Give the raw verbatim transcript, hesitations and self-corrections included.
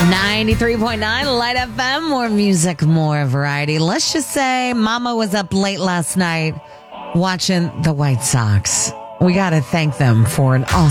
ninety-three point nine Light F M, more music, more variety. Let's just say Mama was up late last night watching the White Sox. We got to thank them for an awesome